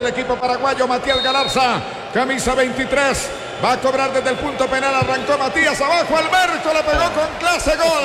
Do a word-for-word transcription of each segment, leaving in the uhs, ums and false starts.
equipo paraguayo, Matías Galarza, camisa veintitrés. Va a cobrar desde el punto penal, arrancó Matías, abajo Alberto, la pegó con clase, gol.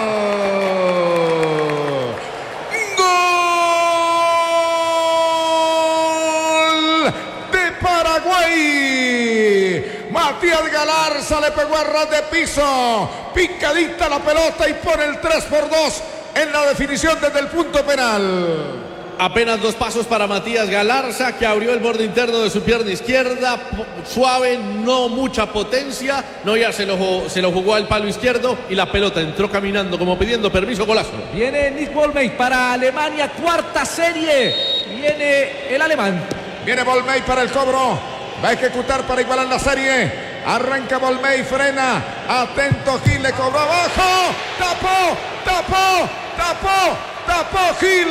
¡Gol de Paraguay! Matías Galarza le pegó a ras de piso, picadita la pelota y pone el tres por dos en la definición desde el punto penal. Apenas dos pasos para Matías Galarza, que abrió el borde interno de su pierna izquierda, suave, no mucha potencia. Neuer se lo, se lo jugó al palo izquierdo y la pelota entró caminando como pidiendo permiso, golazo. Viene Nick Bolmey para Alemania, cuarta serie. Viene el alemán. Viene Bolmey para el cobro. Va a ejecutar para igualar la serie. Arranca Bolmey, frena. Atento Gil, le cobró abajo. Tapó, tapó, tapó. Tapó Gil,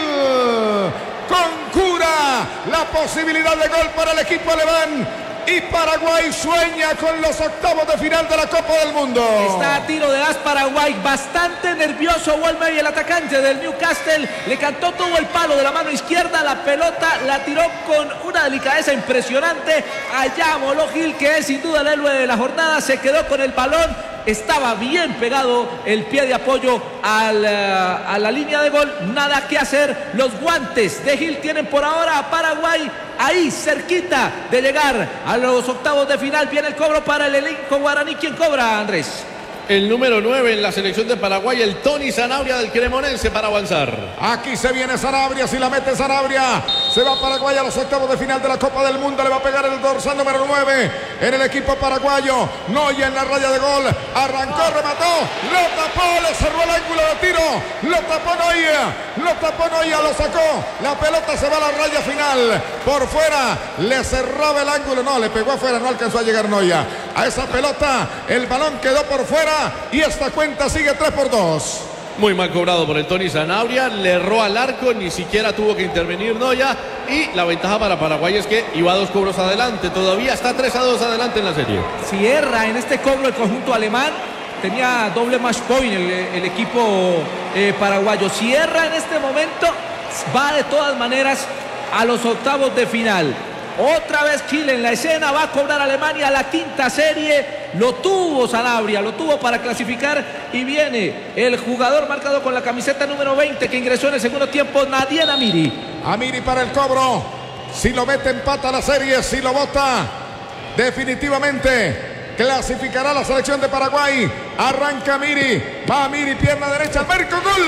concura la posibilidad de gol para el equipo alemán y Paraguay sueña con los octavos de final de la Copa del Mundo. Está a tiro de as Paraguay, bastante nervioso Bolmey, el atacante del Newcastle, le cantó todo el palo de la mano izquierda, la pelota la tiró con una delicadeza impresionante, allá voló Gil, que es sin duda el héroe de la jornada, se quedó con el balón. Estaba bien pegado el pie de apoyo al, uh, a la línea de gol. Nada que hacer. Los guantes de Gil tienen por ahora a Paraguay ahí cerquita de llegar a los octavos de final. Viene el cobro para el elenco guaraní. ¿Quién cobra, Andrés? El número nueve en la selección de Paraguay, el Tony Sanabria del Cremonense para avanzar. Aquí se viene Sanabria, si la mete Sanabria, se va Paraguay a los octavos de final de la Copa del Mundo, le va a pegar el dorsal número nueve en el equipo paraguayo. Noya en la raya de gol, arrancó, remató, lo tapó, le cerró el ángulo de tiro, lo tapó Noya, lo tapó Noya, lo sacó, la pelota se va a la raya final, por fuera, le cerraba el ángulo, no, le pegó afuera, no alcanzó a llegar Noya a esa pelota, el balón quedó por fuera. Y esta cuenta sigue tres por dos. Muy mal cobrado por el Tony Sanabria, le erró al arco, ni siquiera tuvo que intervenir Noya. Y la ventaja para Paraguay es que iba dos cobros adelante, todavía está tres a dos adelante en la serie. Si erra en este cobro el conjunto alemán, tenía doble match point el, el equipo eh, paraguayo. Si erra en este momento, va de todas maneras a los octavos de final. Otra vez Gil en la escena, va a cobrar Alemania la quinta serie, lo tuvo Sanabria, lo tuvo para clasificar y viene el jugador marcado con la camiseta número veinte que ingresó en el segundo tiempo, Nadien Amiri. Amiri para el cobro, si lo mete empata la serie, si lo bota definitivamente clasificará la selección de Paraguay. Arranca Amiri, va Amiri, pierna derecha, al marco, gol.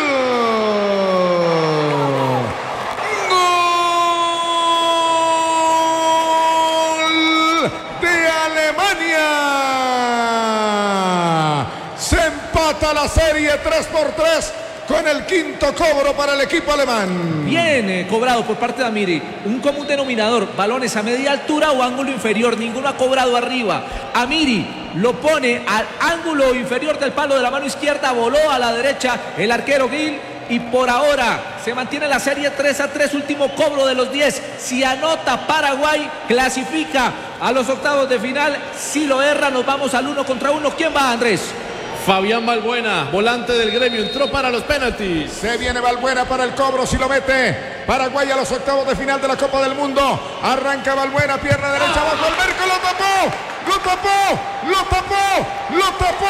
Se empata la serie tres por tres con el quinto cobro para el equipo alemán. Viene cobrado por parte de Amiri. Un común denominador, balones a media altura o ángulo inferior. Ninguno ha cobrado arriba. Amiri lo pone al ángulo inferior del palo de la mano izquierda. Voló a la derecha el arquero Gil. Y por ahora se mantiene la serie tres a tres, último cobro de los diez. Si anota Paraguay, clasifica a los octavos de final. Si lo erra, nos vamos al uno contra uno. ¿Quién va, Andrés? Fabián Balbuena, volante del gremio, entró para los penaltis. Se viene Balbuena para el cobro, si lo mete Paraguay a los octavos de final de la Copa del Mundo. Arranca Balbuena, pierna derecha, abajo el merco, lo tapó, lo tapó, lo tapó, lo tapó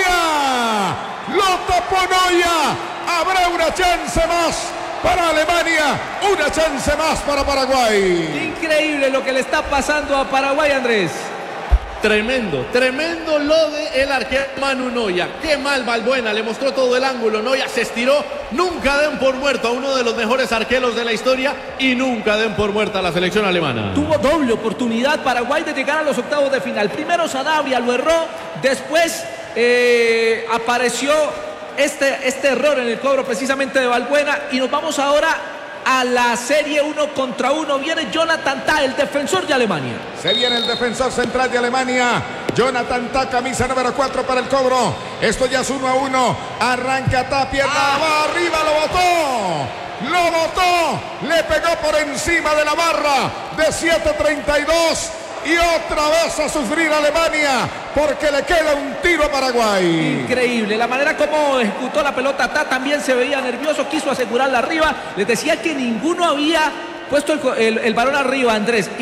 Noya, lo tapó Noya. Habrá una chance más para Alemania, una chance más para Paraguay. Increíble lo que le está pasando a Paraguay, Andrés. Tremendo, tremendo lo de el arquero Manu Noya. Qué mal Balbuena, le mostró todo el ángulo. Noya se estiró. Nunca den por muerto a uno de los mejores arqueros de la historia y nunca den por muerta a la selección alemana. Tuvo doble oportunidad Paraguay de llegar a los octavos de final. Primero Sanabria lo erró, después eh, apareció este, este error en el cobro precisamente de Balbuena y nos vamos ahora a la serie uno contra uno. Viene Jonathan Tah, el defensor de Alemania. Se viene el defensor central de Alemania, Jonathan Tah, camisa número cuatro para el cobro. Esto ya es uno a uno. Arranca Tah, pierna, ah. va arriba, lo botó. Lo botó, le pegó por encima de la barra de siete treinta y dos. Y otra vez a sufrir Alemania porque le queda un tiro a Paraguay. Increíble, la manera como ejecutó la pelota Tah, también se veía nervioso, quiso asegurarla arriba. Les decía que ninguno había puesto el, el, el balón arriba, Andrés.